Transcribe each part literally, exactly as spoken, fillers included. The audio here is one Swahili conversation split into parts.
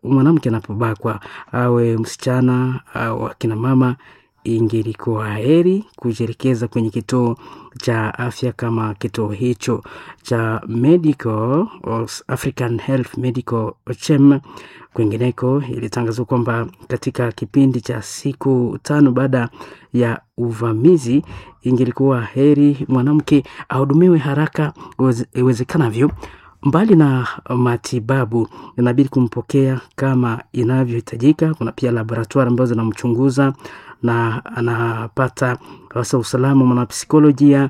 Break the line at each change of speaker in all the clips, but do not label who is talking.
mwanamke anapobakwa, awe msichana au akina mama, ingelikuwa heri kujielekeza kwenye kituo cha afya kama kituo hicho cha Medical African Health Medical C H E M. Kwingineko ilitangazwa kwamba katika kipindi cha siku tano baada ya uvamizi, ingelikuwa heri mwanamke ahudumiwe haraka iwezekanavyo. Mbali na matibabu, inabidi kumpokea kama inavyohitajika. Kuna pia laboratoire ambazo zinamchunguza na anapata hasa usalama. Mwanapsikolojia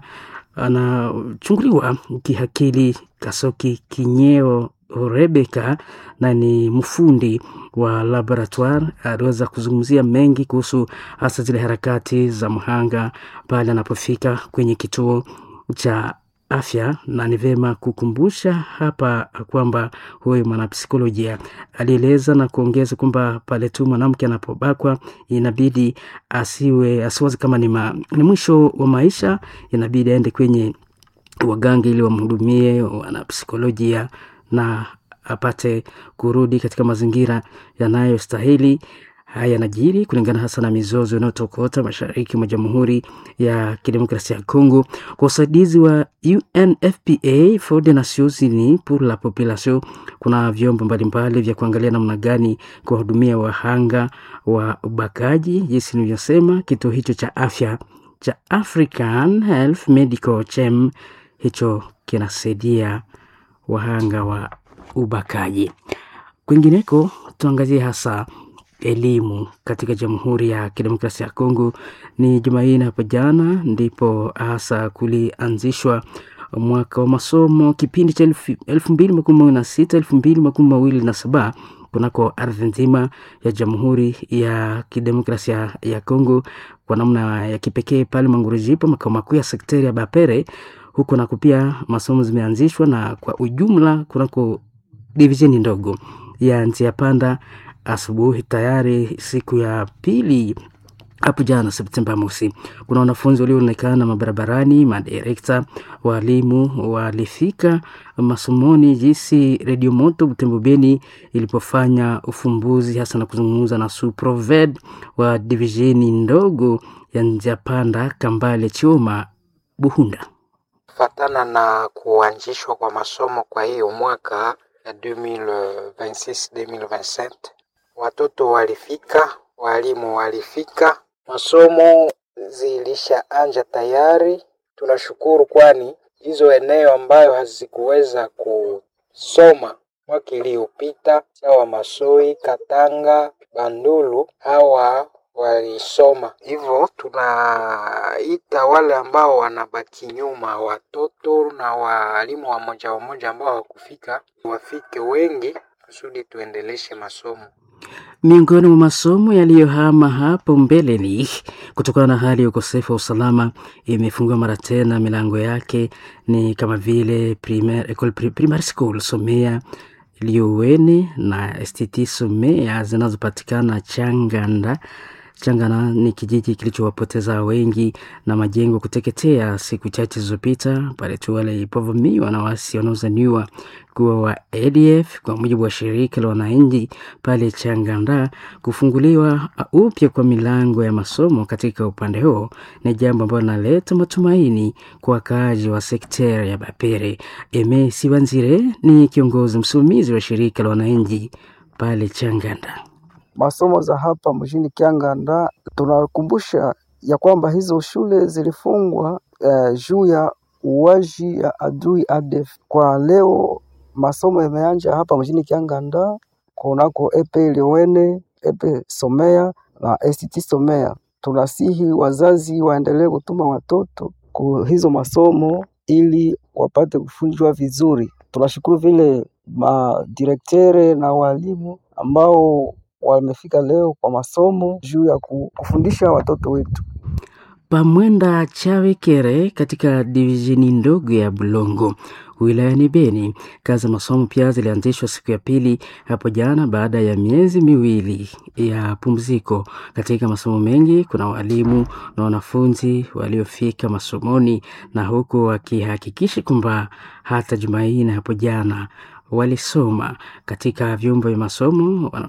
anachunguliwa kihakili. Kasoki Kinyeo Rebecca na ni mfundi wa laboratoire, aliweza kuzungumzia mengi kuhusu hasa zile harakati za mhanga pale anapofika kwenye kituo cha afya. Na ni vema kukumbusha hapa kwamba huyu mwanapsikolojia alieleza na kuongeza kwamba pale tu mwanamke anapobakwa, inabidi asiwe asiwazi kama ni, ma, ni mwisho wa maisha. Inabidi aende kwenye waganga ili wamhudumie wanapsikolojia na apate kurudi katika mazingira yanayostahili. Haya yanajiri kulingana hasa na mizozo inayotokota mashariki mwa Jamhuri ya Kidemokrasia ya Kongo. Kwa usaidizi wa U N F P A for the Nations Unies pour la Population, kuna vyombo mbalimbali vya kuangalia namna gani kuwahudumia wahanga wa ubakaji. Jinsi nilivyosema, kituo hicho cha afya cha African Health Medical C H E M hicho kinasaidia wahanga wa ubakaji. Kwingineko tuangazie hasa elimu katika Jamhuri ya Kidemokrasia ya Kongo. Ni Jumanne hapo jana ndipo hasa kulianzishwa mwaka wa masomo kipindi cha elfu mbili makumi na sita elfu mbili makumi na saba kunako ardhi nzima ya Jamhuri ya Kidemokrasia ya Kongo, kwa namna ya kipekee pale Mangurujipa, makao makuu ya sekteri ya Bapere. Huko nako pia masomo zimeanzishwa, na kwa ujumla kunako divisheni ndogo ya Nziapanda asubuhi tayari siku ya pili hapo jana Septemba mosi, kuna wanafunzi walioonekana mabarabarani. Madirekta, walimu walifika masomoni. Jinsi Radio Moto Butembo Beni ilipofanya ufumbuzi hasa na kuzungumza na Suproved wa divisheni ndogo ya Nziapanda, Kambale Chioma Buhunda.
Fatana na kuanzishwa kwa masomo kwa hiyo mwaka ya elfu mbili ishirini na sita elfu mbili ishirini na saba, watoto walifika, walimu walifika, masomo zilishaanza tayari. Tunashukuru, kwani hizo eneo ambayo hazikuweza kusoma mwaka iliyopita, sawa Masoi, Katanga, Bandulu, hawa walisoma. Hivyo tunaita wale ambao wanabaki nyuma, watoto na walimu wa moja wa moja ambao hawakufika, wafike wengi kusudi tuendeleshe masomo.
Miongoni mwa masomo yaliyohama hapo mbele ni kutokana na hali ya ukosefu wa usalama, imefungua mara tena milango yake, ni kama vile primaire école primary school Somea Liuweni na S T T Somea zinazopatikana Changanda. Changana ni kijiji kilichowapoteza wengi na majengo kuteketea siku chache zilizopita pale tu wale ilipovamiwa na wasi wanaozaniwa kuwa wa A D F. Kwa mujibu wa shirika la wananchi pale Changanda, kufunguliwa upya kwa milango ya masomo katika upande huo ni jambo ambalo linaleta matumaini kwa wakaaji wa sekteri ya Bapere. Eme Sibanzire ni kiongozi msimamizi wa shirika la wananchi pale Changanda.
Masomo za hapa mjini Kianganda, tunakumbusha ya kwamba hizo shule zilifungwa uh, juu ya uwaji ya adui A D F. Kwa leo masomo yameanza hapa mjini Kianganda kunako Epe Liwene, Epe Somea na S T T Somea. Tunasihi wazazi waendelee kutuma watoto kwa hizo masomo ili wapate kufunzwa vizuri. Tunashukuru vile madirektere na walimu ambao wamefika leo kwa masomo juu ya kufundisha watoto wetu.
Pamwenda Chawekere katika divisheni ndogo ya Bulongo wilayani Beni, kazi masomo pia zilianzishwa siku ya pili hapo jana baada ya miezi miwili ya pumziko. Katika masomo mengi kuna walimu na wanafunzi waliofika masomoni, na huku wakihakikisha kwamba hata Jumanne hapo jana walisoma katika vyumba vya masomo.